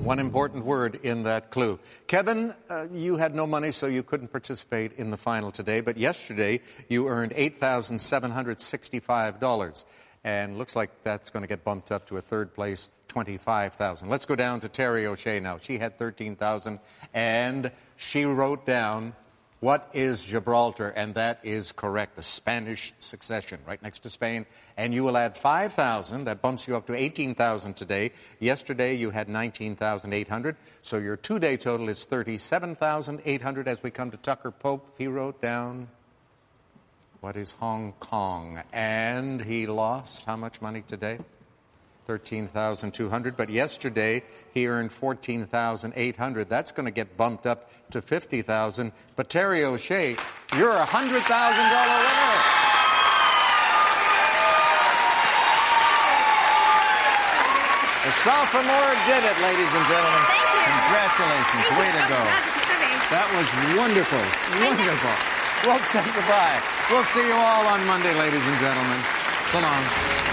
One important word in that clue. Kevin, you had no money, so you couldn't participate in the final today, but yesterday you earned $8,765. And looks like that's going to get bumped up to a third place, $25,000. Let's go down to Terry O'Shea now. She had $13,000, and she wrote down, what is Gibraltar? And that is correct. The Spanish succession, right next to Spain. And you will add 5,000. That bumps you up to 18,000 today. Yesterday you had 19,800. So your two-day total is 37,800. As we come to Tucker Pope, he wrote down, what is Hong Kong? And he lost how much money today? 13,200. But yesterday he earned 14,800. That's going to get bumped up to 50,000. But Terry O'Shea, you're a $100,000 winner. The sophomore did it, ladies and gentlemen. Thank you. Congratulations. Thank Way you. to go. That was wonderful. Wonderful. We'll say goodbye. We'll see you all on Monday, ladies and gentlemen. So long.